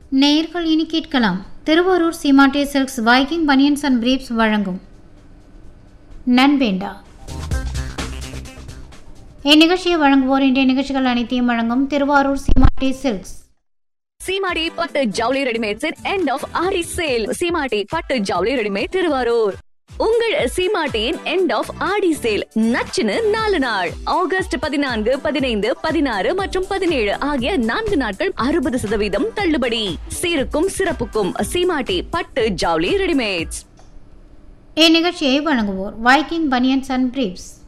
நேயர்கள் இனி கேட்கலாம். திருவாரூர் சீமாட்டி silks Viking banians and briefs வழங்கும் நண்பேண்டா. இந்நிகழ்ச்சியை வழங்குவோர் இன்றைய நிகழ்ச்சிகள் அனைத்தையும் வழங்கும் திருவாரூர் சீமாட்டி சில்க்ஸ். சீமாட்டி பட்டு ஜவுளி readymades end of aari sale. சீமாட்டி பட்டு ஜவுளி ரெடிமேட் திருவாரூர். உங்கள் சீமாட்டியின் எண்ட் ஆஃப் ஆடி சேல் நச்சுன்னு 4 நாள் ஆகஸ்ட் 14, 15, 16 மற்றும் 17 ஆகிய 4 நாட்கள் 60% தள்ளுபடி. சீருக்கும் சிறப்புக்கும் சீமாட்டி பட்டு ஜவுளி ரெடிமேட்ஸ். இந்நிகழ்ச்சியை வழங்குவோர் வைக்கிங் பனியன்ஸ் அண்ட் பிரீப்ஸ்.